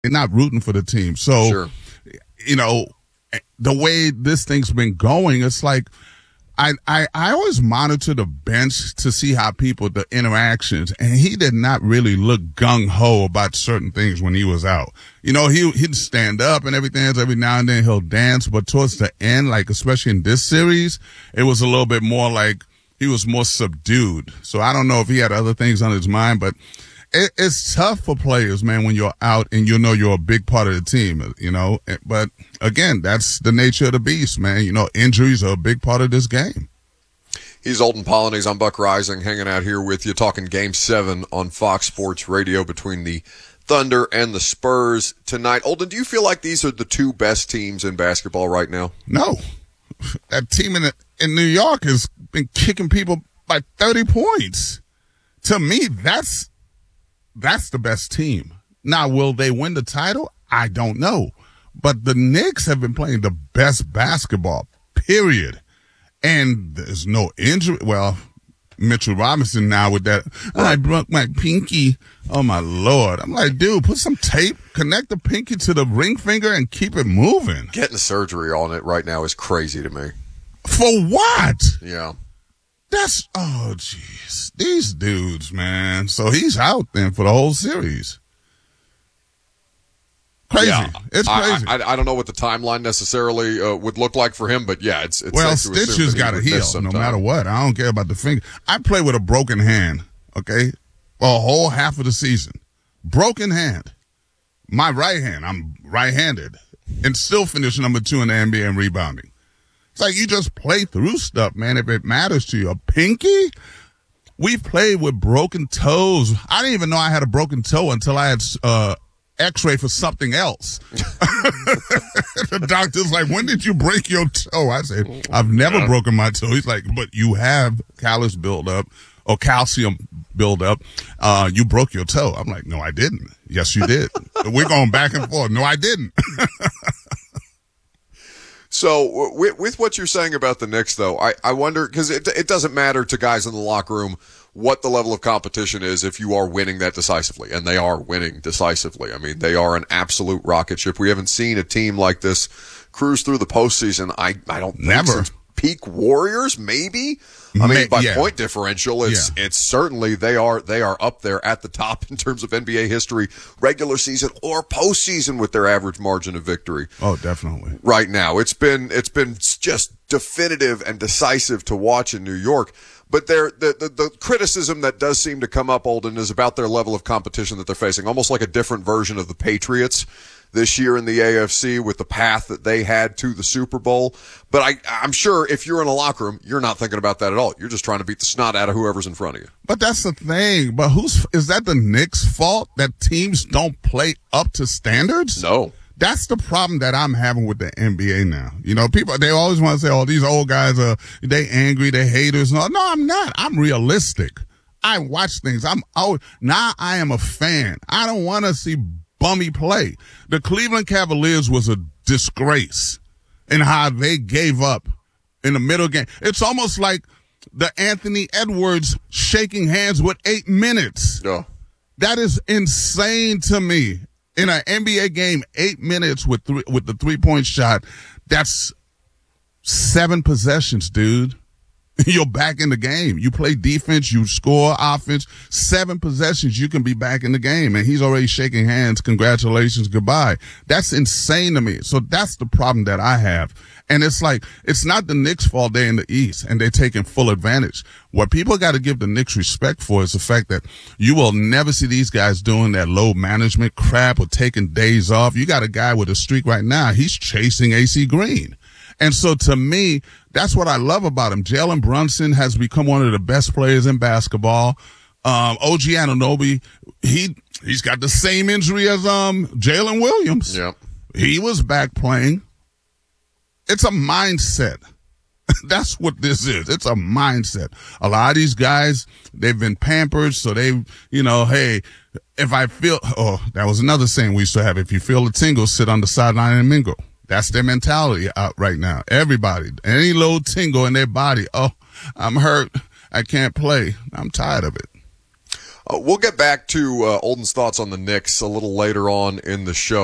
They're not rooting for the team. So, Sure. you know, the way this thing's been going, it's like I always monitor the bench to see how the interactions, and he did not really look gung-ho about certain things when he was out. You know, he'd stand up and everything else. Every now and then he'll dance, but towards the end, like especially in this series, it was a little bit more like he was more subdued. So I don't know if he had other things on his mind, but it's tough for players, man, when you're out and you know you're a big part of the team, you know. But, again, that's the nature of the beast, man. You know, injuries are a big part of this game. He's Olden Polynice. I'm Buck Rising, hanging out here with you, talking Game 7 on Fox Sports Radio between the Thunder and the Spurs tonight. Olden, do you feel like these are the two best teams in basketball right now? No. That team in New York has been kicking people by 30 points. To me, that's the best team. Now, will they win the title? I don't know. But the Knicks have been playing the best basketball, period. And there's no injury. Well, Mitchell Robinson now with that, I broke my pinky. Oh, my Lord. I'm like, dude, put some tape, connect the pinky to the ring finger, and keep it moving. Getting surgery on it right now is crazy to me. For what? Yeah. Oh, jeez. These dudes, man. So he's out then for the whole series. Crazy. Yeah. It's crazy. I don't know what the timeline necessarily would look like for him, but yeah, it's well, safe to assume stitches that got to heal no matter what. I don't care about the finger. I play with a broken hand, okay, for a whole half of the season. Broken hand. My right hand, I'm right-handed, and still finish number 2 in the NBA in rebounding. It's like you just play through stuff, man, if it matters to you. A pinky? We've played with broken toes. I didn't even know I had a broken toe until I had x-ray for something else. The doctor's like, when did you break your toe? I said, I've never broken my toe. He's like, but you have callus buildup or calcium buildup. You broke your toe. I'm like, no, I didn't. Yes, you did. We're going back and forth. No, I didn't. So with what you're saying about the Knicks, though, I wonder, because it doesn't matter to guys in the locker room what the level of competition is if you are winning that decisively, and they are winning decisively. I mean, they are an absolute rocket ship. We haven't seen a team like this cruise through the postseason. I don't think never. Since peak Warriors, maybe. I mean, by point differential, it's certainly they are up there at the top in terms of NBA history, regular season or postseason with their average margin of victory. Oh, definitely. Right now, it's been just definitive and decisive to watch in New York. But the criticism that does seem to come up, Olden, is about their level of competition that they're facing, almost like a different version of the Patriots this year in the AFC with the path that they had to the Super Bowl. But I'm sure if you're in a locker room, you're not thinking about that at all. You're just trying to beat the snot out of whoever's in front of you. But that's the thing. But is that the Knicks' fault that teams don't play up to standards? No. That's the problem that I'm having with the NBA now. You know, people, they always want to say, oh, these old guys they angry, they haters. No, I'm not. I'm realistic. I watch things. Now I am a fan. I don't want to see bummy play. The Cleveland Cavaliers was a disgrace in how they gave up in the middle game. It's almost like the Anthony Edwards shaking hands with 8 minutes. Yeah. That is insane to me. In an NBA game, 8 minutes with the 3-point shot, that's 7 possessions, dude. You're back in the game. You play defense, you score offense. 7 possessions, you can be back in the game. And he's already shaking hands. Congratulations, goodbye. That's insane to me. So that's the problem that I have. And it's like, it's not the Knicks' fault they're in the East and they're taking full advantage. What people got to give the Knicks respect for is the fact that you will never see these guys doing that load management crap or taking days off. You got a guy with a streak right now. He's chasing AC Green. And so to me, that's what I love about him. Jalen Brunson has become one of the best players in basketball. OG Anunoby, he's got the same injury as Jalen Williams. Yep. He was back playing. It's a mindset. That's what this is. It's a mindset. A lot of these guys, they've been pampered, so they, hey, if I feel, that was another saying we used to have. If you feel a tingle, sit on the sideline and mingle. That's their mentality out right now. Everybody, any little tingle in their body. Oh, I'm hurt. I can't play. I'm tired of it. We'll get back to Olden's thoughts on the Knicks a little later on in the show.